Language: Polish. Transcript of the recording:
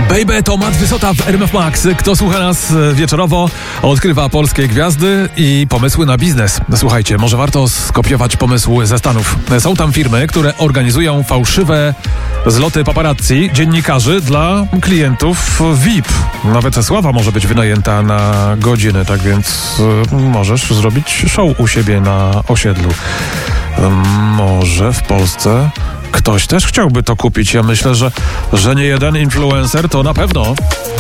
Baby to Matt Wysota w RMF Max. Kto słucha nas wieczorowo, odkrywa polskie gwiazdy i pomysły na biznes. Słuchajcie, może warto skopiować pomysły ze Stanów. Są tam firmy, które organizują fałszywe zloty paparazzi, dziennikarzy dla klientów VIP. Nawet sława może być wynajęta na godziny, tak więc możesz zrobić show u siebie na osiedlu. Może w Polsce ktoś też chciałby to kupić. Ja myślę, że nie jeden influencer to na pewno.